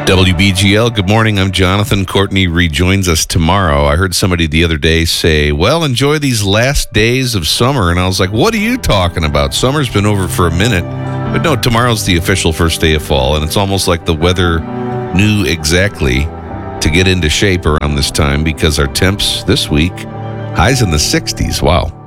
WBGL, good morning. I'm Jonathan. Courtney rejoins us tomorrow. I heard somebody the other day say, well, enjoy these last days of summer. And I was like, what are you talking about? Summer's been over for a minute. But no, tomorrow's the official first day of fall. And it's almost like the weather knew exactly to get into shape around this time because our temps this week, highs in the 60s. Wow.